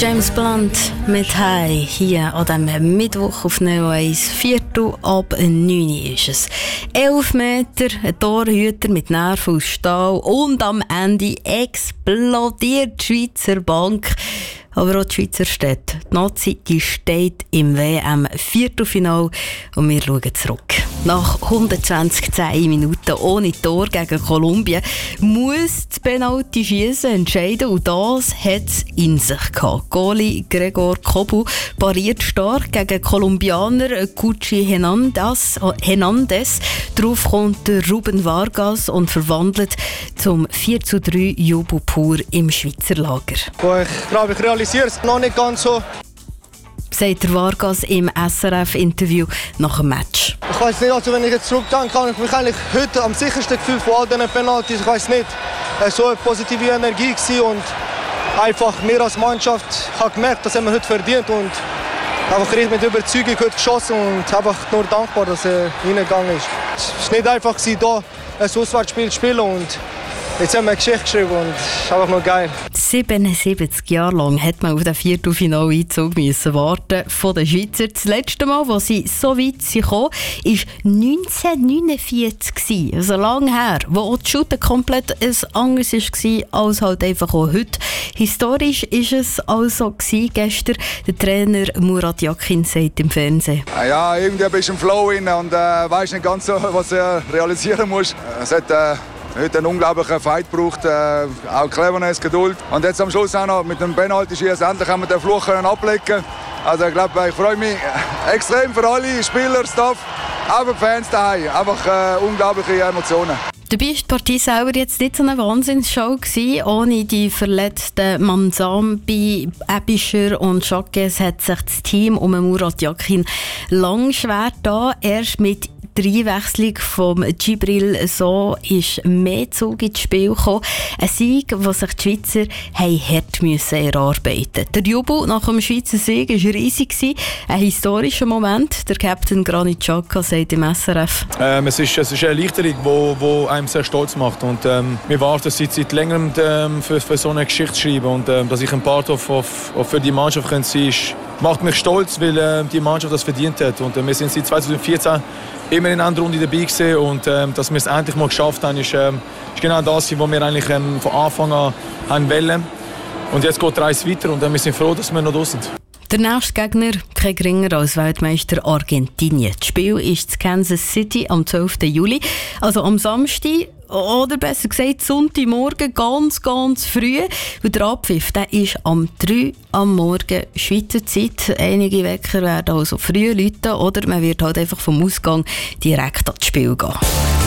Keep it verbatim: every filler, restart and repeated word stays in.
James Blunt mit «Hi» hier an diesem Mittwoch auf Neo eins. Viertel ab neun ist es. Elf Meter, ein Torhüter mit Nerven aus Stahl und am Ende explodiert die Schweizer Bank. Aber auch die Schweizer Städte. Die Nazi die steht im W M-Viertelfinale und wir schauen zurück. Nach hundertzwanzig zehn Minuten ohne Tor gegen Kolumbien muss das Penalty schiessen entscheiden und das hat es in sich gehabt. Goalie Gregor Kobu pariert stark gegen Kolumbianer Cuchi Hernandez. Hernandez. Darauf kommt Ruben Vargas und verwandelt zum vier zu drei Jubel pur im Schweizer Lager. Ich glaube, ich realisiere es noch nicht ganz so. Sagt der Vargas im S R F-Interview nach dem Match. Ich weiß nicht, also wenn ich jetzt zurückdenke, kann ich mich eigentlich heute am sichersten gefühlt von all diesen Penalties. Ich weiß nicht, es war so eine positive Energie gewesen und einfach wir als Mannschaft haben gemerkt, das haben wir heute verdient und einfach richtig mit Überzeugung heute geschossen und einfach nur dankbar, dass er reingegangen ist. Es war nicht einfach, hier ein Auswärtsspiel zu spielen und jetzt haben wir eine Geschichte geschrieben und es ist einfach nur geil. siebenundsiebzig Jahre lang hat man auf den Viertelfinaleinzug müssen warten von den Schweizer. Das letzte Mal, als sie so weit sind gekommen, war neunzehnhundertneunundvierzig. Also lange her, wo auch die Shooter komplett anders war als halt einfach auch heute. Historisch war es also gewesen, gestern. Der Trainer Murat Yakin sagt im Fernsehen. Ja, irgendwie bist du im Flow rein und äh, weißt nicht ganz so, was du realisieren musst. Es hat äh, heute einen unglaublichen Fight gebraucht, äh, auch Cleverness, Geduld. Und jetzt am Schluss auch noch mit dem Penalty-Schießen endlich haben wir den Fluch ablegen. Also ich glaube, ich freue mich extrem für alle Spieler, Staff, auch für die Fans daheim. Einfach äh, unglaubliche Emotionen. Dabei war die Partie selber jetzt nicht so eine Wahnsinnsshow gewesen. Ohne die verletzten Manzambi, Ebischer und Jacques hat sich das Team um Murat Yakin lang schwer da. Erst mit der Einwechslung von Djibril so ist mehr Zug ins Spiel gekommen. Ein Sieg, den sich die Schweizer hart müssen erarbeiten mussten. Der Jubel nach dem Schweizer Sieg war riesig. Ein historischer Moment. Der Captain Granit Xhaka sagt im S R F. Ähm, es, ist, es ist eine Erleichterung, die einem sehr stolz macht. Und, ähm, wir warten seit, seit längerem ähm, für, für so eine Geschichte zu schreiben. Und ähm, dass ich ein Part of, of, of für die Mannschaft sein kann, macht mich stolz, weil äh, die Mannschaft das verdient hat. Und äh, wir sind seit zweitausendvierzehn immer in einer Runde dabei gewesen. Und äh, dass wir es endlich mal geschafft haben, ist, äh, ist genau das, was wir eigentlich ähm, von Anfang an haben wollen. Und jetzt geht die Reise weiter und äh, wir sind froh, dass wir noch da sind. Der nächste Gegner, kein geringer als Weltmeister Argentinien. Das Spiel ist in Kansas City am zwölften Juli, also am Samstag. Oder besser gesagt, Sonntagmorgen ganz, ganz früh. Und der Abpfiff der ist am drei am Morgen Schweizer Zeit. Einige Wecker werden also früh läuten oder man wird halt einfach vom Ausgang direkt ans Spiel gehen.